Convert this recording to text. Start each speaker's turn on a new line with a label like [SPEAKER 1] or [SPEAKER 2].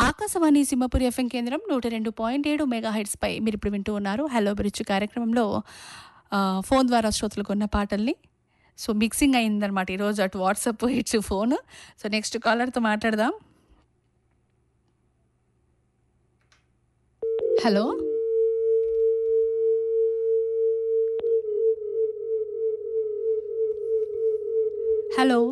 [SPEAKER 1] Akashvani Simhapuri FM కేంద్రం 102.7 megahertz పై మీరు ఇప్పుడు వింటూ ఉన్నారు హలో బ్రిడ్జ్ కార్యక్రమంలో ఫోన్ ద్వారా శ్రోతలకు ఉన్న పాటల్ని. సో మిక్సింగ్ అయిందనమాట ఈరోజు, అటు వాట్సాప్ ఇటు ఫోన్. సో నెక్స్ట్ కాలర్తో మాట్లాడదాం. Hello hello